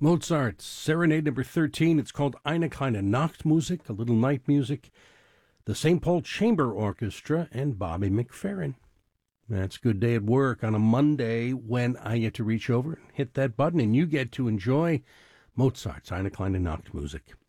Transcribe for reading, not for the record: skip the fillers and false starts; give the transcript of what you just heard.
Mozart's Serenade number 13. It's called Eine kleine Nachtmusik, a little night music. The St. Paul Chamber Orchestra and Bobby McFerrin. That's a good day at work on a Monday when I get to reach over and hit that button and you get to enjoy Mozart's Eine kleine Nachtmusik.